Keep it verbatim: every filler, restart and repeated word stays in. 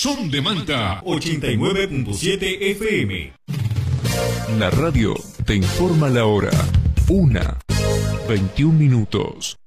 Son de Manta ochenta y nueve punto siete F M. La radio te informa la hora. Una, veintiún minutos.